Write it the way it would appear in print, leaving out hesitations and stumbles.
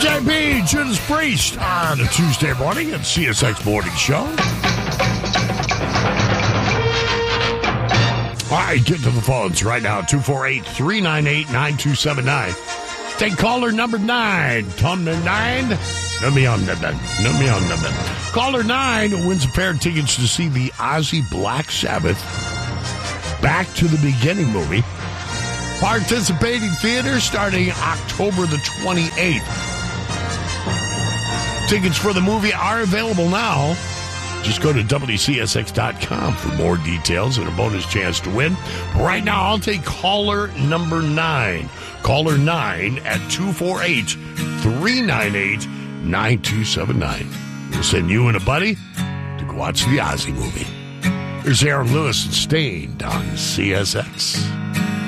JP, Judas Priest on a Tuesday morning at CSX Morning Show. All right, get to the phones right now, 248-398-9279. Take caller number 9. Number 9. Caller 9 wins a pair of tickets to see the Ozzy Black Sabbath Back to the Beginning movie. Participating theater starting October the 28th. Tickets for the movie are available now. Just go to WCSX.com for more details and a bonus chance to win. Right now, I'll take caller number 9. Caller 9 at 248-398-9279. We'll send you and a buddy to go watch the Ozzy movie. Here's Aaron Lewis and Stained on CSX.